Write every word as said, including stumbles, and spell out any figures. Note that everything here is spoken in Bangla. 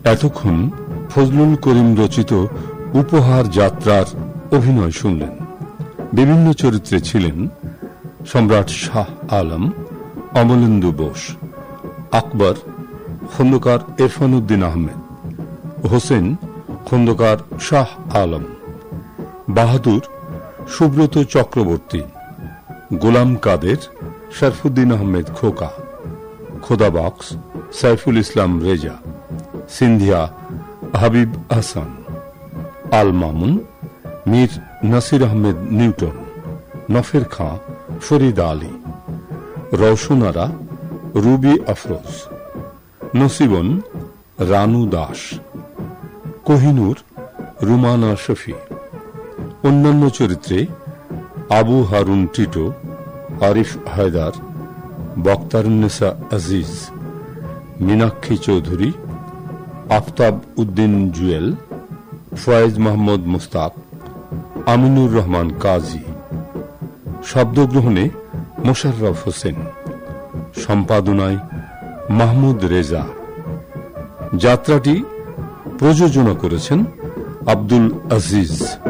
এতক্ষণ ফজলুল করিম রচিত উপহার যাত্রার অভিনয় শুনলেন। বিভিন্ন চরিত্রে ছিলেন সম্রাট শাহ আলম, অমলেন্দু বোস, আকবর খন্দকার ইরফানউদ্দিন আহমেদ, হোসেন খন্দকার শাহ আলম, বাহাদুর সুব্রত চক্রবর্তী, গোলাম কাদের শরফুদ্দিন আহমেদ খোকা, খোদাবক্স সাইফুল ইসলাম রেজা, সিন্ধিয়া হাবিব হাসান, আল মামুন মীর নাসির আহমেদ নিউটন, নফের খাঁ ফরিদ আলী, রওশনারা রুবি আফরোজ, নসিবন রানু দাস, কোহিনুর রুমানা শফি। অন্যান্য চরিত্রে আবু হারুন টিটো, আরিফ হায়দার, বক্তারুন্নেসা আজিজ, মীনাক্ষী চৌধুরী, আফতাব উদ্দিন জুয়েল, ফয়েজ মাহমুদ মুস্তাক, আমিনুর রহমান কাজী। শব্দগ্রহণে মোশাররফ হোসেন, সম্পাদনায় মাহমুদ রেজা। যাত্রাটি প্রযোজনা করেছেন আব্দুল আজিজ।